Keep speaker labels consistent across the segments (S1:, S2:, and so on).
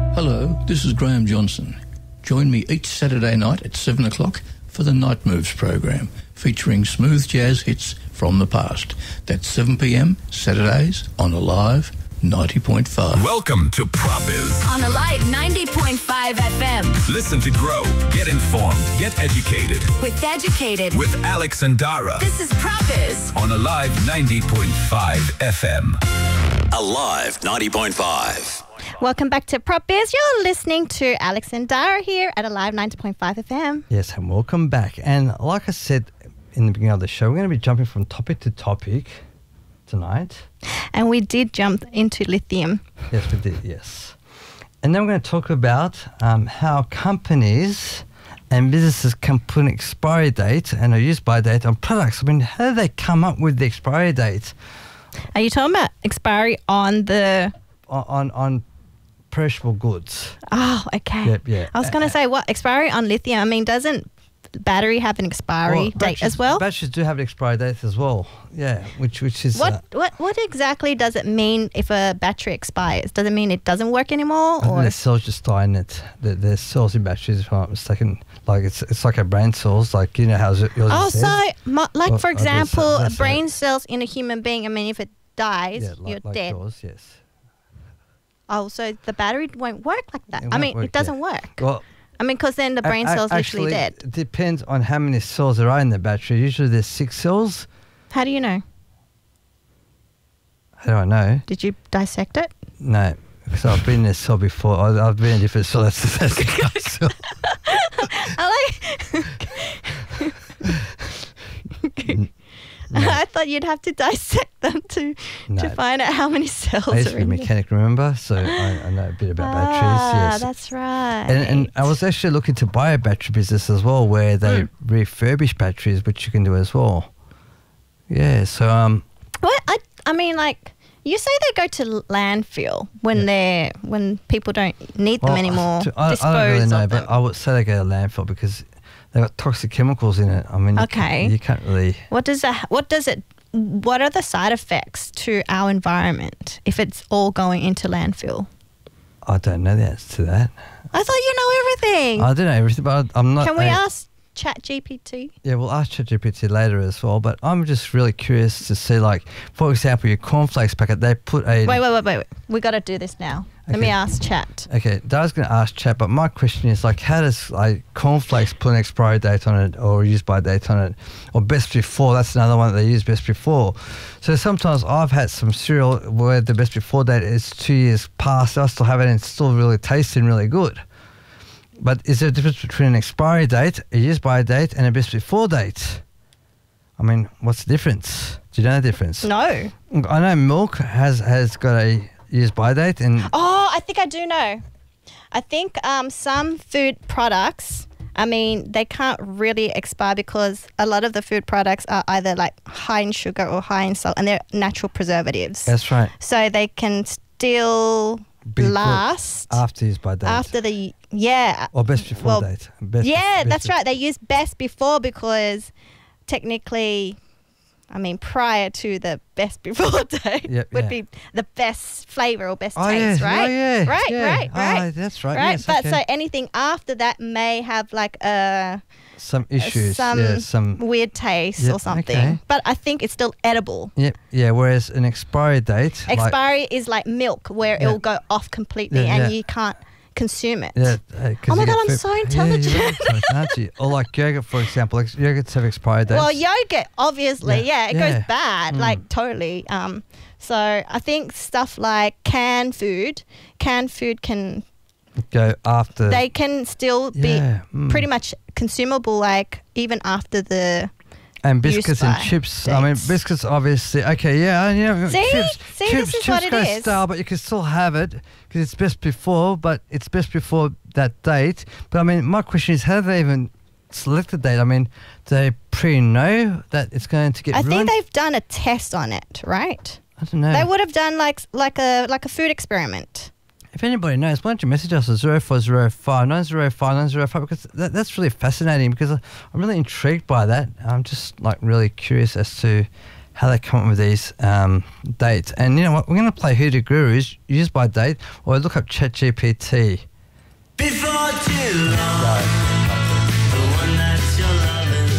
S1: Hello, this is Graham Johnson. Join me each Saturday night at 7 o'clock for the Night Moves program, featuring smooth jazz hits from the past. That's 7 p.m. Saturdays on Alive 90.5.
S2: Welcome to Propiz
S3: on Alive 90.5 FM.
S2: Listen to grow, get informed, get educated.
S3: With Educated.
S2: With Alex and Dara.
S3: This is Propiz
S2: on Alive 90.5 FM.
S4: Alive 90.5.
S5: Welcome back to Prop Biz. You're listening to Alex and Dara here at Alive 90.5 FM.
S6: Yes, and welcome back. And like I said in the beginning of the show, we're going to be jumping from topic to topic tonight.
S5: And we did jump into lithium.
S6: Yes, we did, yes. And then we're going to talk about how companies and businesses can put an expiry date and a use-by date on products. I mean, how do they come up with the expiry date?
S5: Are you talking about expiry on the...
S6: On perishable goods.
S5: Oh, okay.
S6: Yeah.
S5: I was going to say, what, expiry on lithium? I mean, doesn't battery have an expiry date as well?
S6: Batteries do have an expiry date as well. Yeah, which is...
S5: What exactly does it mean if a battery expires? Does it mean it doesn't work anymore? Or
S6: the cells just die in it. There's cells in batteries, if I'm not mistaken. Like it's like a brain cells, like you know how yours is.
S5: For example, brain cells in a human being, I mean, if it dies, you're dead.
S6: Yours, yes.
S5: Oh, so the battery won't work like that? It doesn't work.
S6: Well,
S5: I mean, because then the brain cell's literally dead.
S6: It depends on how many cells there are in the battery. Usually there's 6 cells.
S5: How do you know?
S6: How do I know?
S5: Did you dissect it?
S6: No, because I've been in a cell before. I've been in a different cell. That's the cell.
S5: I thought you'd have to dissect them to find out how many cells are in
S6: I used to be a mechanic, remember? So I know a bit about batteries. Yes,
S5: that's right.
S6: And I was actually looking to buy a battery business as well, where they refurbish batteries, which you can do as well. Yeah. So
S5: I mean, like, you say they go to landfill when people don't need them anymore.
S6: I don't really know, but I would say they go to landfill because they've got toxic chemicals in it. I mean, you can't really... What
S5: are the side effects to our environment if it's all going into landfill?
S6: I don't know the answer to that.
S5: I thought you know everything.
S6: I don't know everything, but I'm not...
S5: Can we ask ChatGPT?
S6: Yeah, we'll ask ChatGPT later as well, but I'm just really curious to see, like, for example, your cornflakes packet, they put a...
S5: Wait. We got to do this now.
S6: Okay.
S5: Let me ask Chat.
S6: Okay, Dara's going to ask Chat, but my question is, like, how does, like, cornflakes put an expiry date on it or use by date on it? Or best before, that's another one that they use, best before. So sometimes I've had some cereal where the best before date is 2 years past, I still have it and it's still really tasting really good. But is there a difference between an expiry date, a use by date, and a best before date? I mean, what's the difference? Do you know the difference?
S5: No.
S6: I know milk has got a use by date and...
S5: Oh, I think I do know. I think some food products, I mean, they can't really expire because a lot of the food products are either like high in sugar or high in salt and they're natural preservatives.
S6: That's right.
S5: So they can still last
S6: after use by date.
S5: After the
S6: or best before date.
S5: That's right. They use best before because technically, I mean, prior to the best before date would be the best flavour or best taste, right?
S6: Oh, yeah.
S5: Right.
S6: That's right.
S5: Right,
S6: yes,
S5: but
S6: okay.
S5: so anything after that may have like
S6: some issues, some
S5: weird taste or something.
S6: Okay.
S5: But I think it's still edible.
S6: Yep. Yeah. Whereas an expiry date,
S5: is like milk, where it'll go off completely and you can't consume it.
S6: Yeah.
S5: Oh my God, I'm so intelligent.
S6: Yeah, you're intelligent, you? Or like yogurt, for example. Like yogurts have expiry dates.
S5: Well, yogurt, obviously, it goes bad, like totally. So I think stuff like canned food can
S6: go after.
S5: They can still be pretty much consumable, like even after the.
S6: And biscuits and chips.
S5: Dates.
S6: I mean, biscuits obviously. Okay, yeah.
S5: Chips this is what it
S6: go
S5: is.
S6: stale, but you can still have it because it's best before. But it's best before that date. But I mean, my question is, how do they even select the date? I mean, do they pre-know that it's going to get ruined?
S5: I think they've done a test on it, right?
S6: I don't know.
S5: They would have done like a food experiment.
S6: If anybody knows, why don't you message us at 0405 905 905 because that's really fascinating because I'm really intrigued by that. I'm just like really curious as to how they come up with these dates. And you know what? We're going to play Hoodoo Gurus, used by date, or look up ChatGPT.
S7: Before too long, the one that you're loving,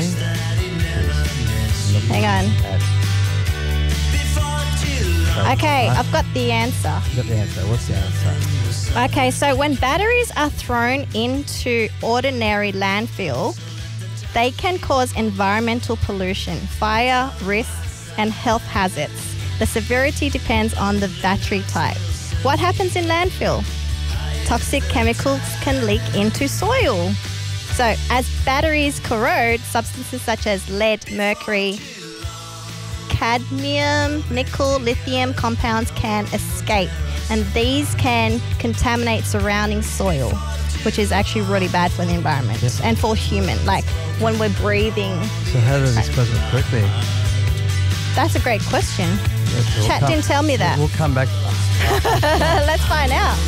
S5: Hang on.
S7: before too long.
S5: Okay, I've got the answer.
S6: You got the answer. What's the answer?
S5: Okay, so when batteries are thrown into ordinary landfill, they can cause environmental pollution, fire risks, and health hazards. The severity depends on the battery type. What happens in landfill? Toxic chemicals can leak into soil. So as batteries corrode, substances such as lead, mercury, cadmium, nickel, lithium compounds can escape. And these can contaminate surrounding soil, which is actually really bad for the environment and for human, like when we're breathing.
S6: So how does this person quickly?
S5: That's a great question. Chat didn't tell me that.
S6: We'll come back.
S5: Let's find out.